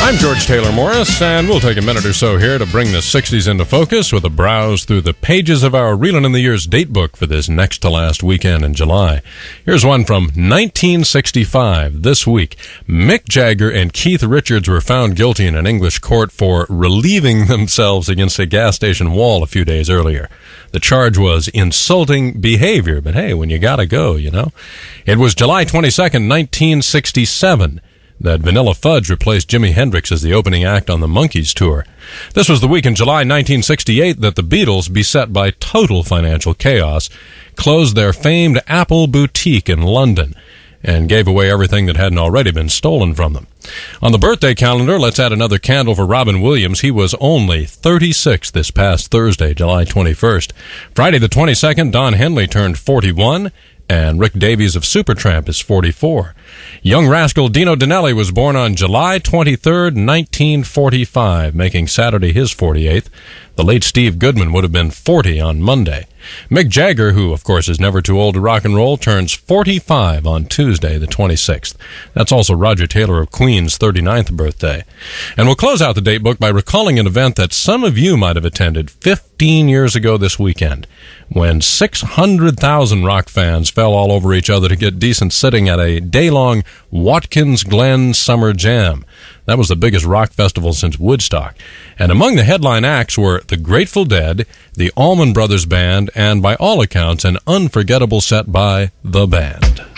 I'm George Taylor Morris, and we'll take a minute or so here to bring the 60s into focus with a browse through the pages of our Reelin' in the Years date book for this next to last weekend in July. Here's one from 1965. This week, Mick Jagger and Keith Richards were found guilty in an English court for relieving themselves against a gas station wall a few days earlier. The charge was insulting behavior, but hey, when you gotta go, you know. It was July 22nd, 1967. That Vanilla Fudge replaced Jimi Hendrix as the opening act on the Monkees tour. This was the week in July 1968 that the Beatles, beset by total financial chaos, closed their famed Apple boutique in London and gave away everything that hadn't already been stolen from them. On the birthday calendar, let's add another candle for Robin Williams. He was only 36 this past Thursday, July 21st. Friday the 22nd, Don Henley turned 41. And Rick Davies of Supertramp is 44. Young rascal Dino Danelli was born on July 23rd, 1945, making Saturday his 48th. The late Steve Goodman would have been 40 on Monday. Mick Jagger, who, of course, is never too old to rock and roll, turns 45 on Tuesday, the 26th. That's also Roger Taylor of Queen's 39th birthday. And we'll close out the date book by recalling an event that some of you might have attended 15 years ago this weekend, when 600,000 rock fans fell all over each other to get decent sitting at a day-long Watkins Glen Summer Jam. That was the biggest rock festival since Woodstock. And among the headline acts were the Grateful Dead, the Allman Brothers Band, and by all accounts, an unforgettable set by The Band.